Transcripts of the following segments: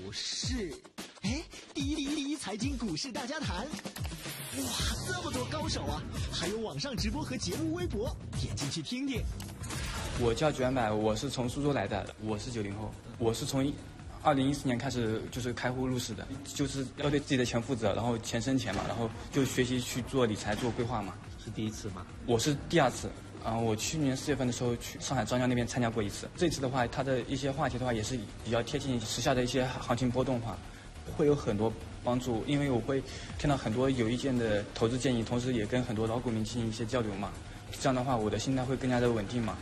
市，哎，第一财经股市大家谈，哇，这么多高手啊！还有网上直播和节目微博，点进去听听。 我叫卷柏，我是从苏州来的，我是90后，我是从2014年开始就是开户入市的，就是要对自己的钱负责，然后钱生钱嘛，然后就学习去做理财、做规划嘛。 是第一次吗？ 我是第2次。我去年4月份的时候去上海张江那边参加过一次。这次的话，它的一些话题的话也是比较贴近时下的一些行情波动化，会有很多帮助。因为我会听到很多有意见的投资建议，同时也跟很多老股民进行一些交流嘛。这样的话，我的心态会更加的稳定嘛。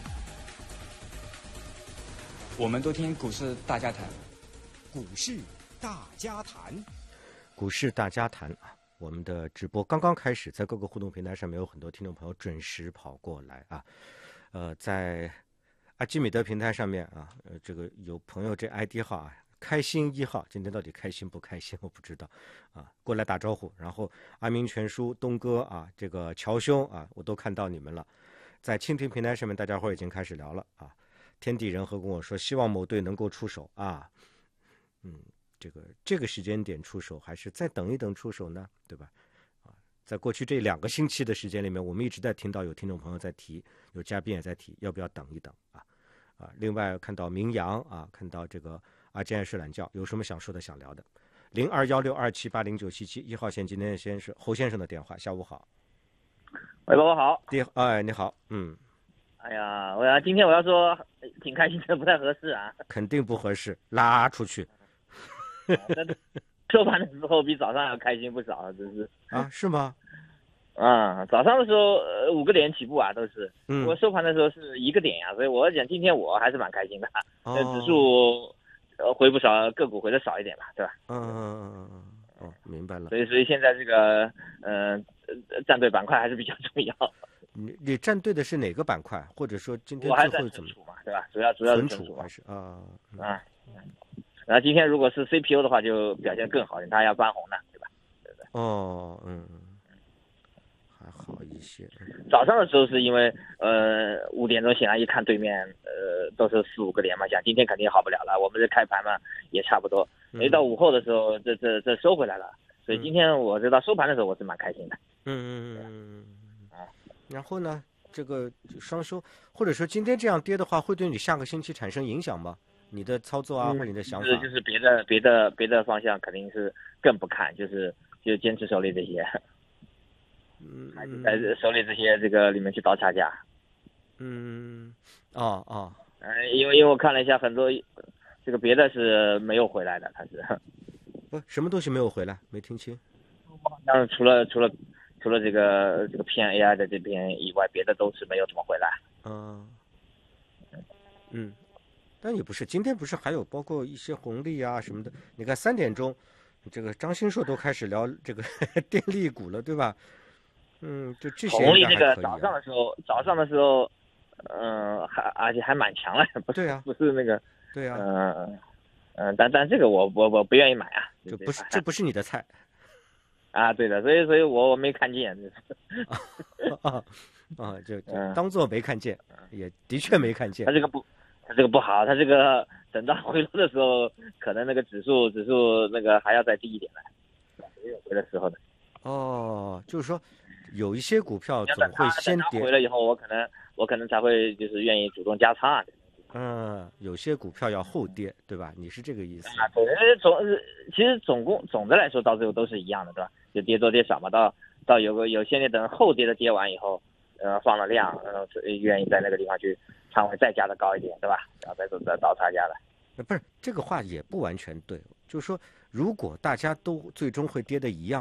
我们都听股市大家谈， 股市大家谈， 股市大家谈啊！我们的直播刚刚开始，在各个互动平台上面有很多听众朋友准时跑过来啊。在阿基米德平台上面啊，这个有朋友这 ID 号啊，开心1号，今天到底开心不开心我不知道啊，过来打招呼。然后阿明全叔、东哥啊，这个乔兄啊，我都看到你们了。在蜻蜓平台上面，大家伙已经开始聊了啊。天地人和跟我说，希望某队能够出手啊。这个时间点出手，还是再等一等出手呢？对吧？在过去这2个星期的时间里面，我们一直在听到有听众朋友在提，有嘉宾也在提，要不要等一等啊？另外看到明阳啊，看到这个阿健睡懒觉，有什么想说的、想聊的？021627809771号线，今天先是侯先生的电话。下午好。 喂，宝宝好。 你好， 哎呀，今天我要说挺开心的，不太合适啊。 肯定不合适，拉出去。 收盘的时候比早上要开心不少，真是啊？是吗？ 早上的时候5个点起步啊，都是。我收盘的时候是1个点呀，所以我讲今天我还是蛮开心的。指数回不少，个股回的少一点吧，对吧？ 明白了。 所以现在这个站队板块还是比较重要。 你站队的是哪个板块？或者说今天我还在最后怎么嘛，对吧？主要是存储还是然后今天如果是 CPU 的话，就表现更好，它要翻红了，对吧？ 还好一些。 早上的时候是因为5点钟醒来一看对面都是4、5个点嘛，讲今天肯定好不了了。我们这开盘嘛也差不多，一到午后的时候这收回来了，所以今天我知道收盘的时候我是蛮开心的。 然后呢，这个双收，或者说今天这样跌的话，会对你下个星期产生影响吗？你的操作啊，或者你的想法？ 就是别的方向肯定是更不看，就坚持手里这些，还是在手里这些这个里面去倒差价。因为我看了一下，很多这个别的是没有回来的，它是不什么东西没有回来？没听清。 除了这个偏 AI 的这边以外，别的都是没有怎么回来。 但也不是，今天不是还有包括一些红利啊什么的？你看3点钟，这个张新硕都开始聊这个电力股了，对吧？就这些红利这个早上的时候，而且还蛮强了，不是不是那个， 对啊， 但这个我不愿意买啊， 这不是你的菜啊，对的，所以我没看见， 就当做没看见，也的确没看见。 它这个不好，它这个等到回落的时候，可能那个指数那个还要再低一点了，也有回的时候的。 就是说有一些股票总会先跌， 回了以后，我可能才会就是愿意主动加仓。 有些股票要后跌，对吧？你是这个意思？ 对，其实总的来说到最后都是一样的，对吧？就跌多跌少嘛，到有些等后跌的跌完以后，放了量，愿意在那个地方去仓位再加的高一点，对吧？然后再倒差价了。 不是这个话也不完全对，就是说如果大家都最终会跌的一样。